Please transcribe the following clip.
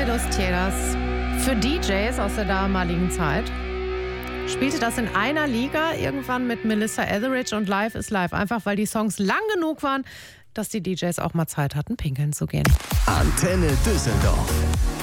Noche dos Tienes. Für DJs aus der damaligen Zeit spielte das in einer Liga irgendwann mit Melissa Etheridge und Live is Live. Einfach weil die Songs lang genug waren, dass die DJs auch mal Zeit hatten, pinkeln zu gehen. Antenne Düsseldorf.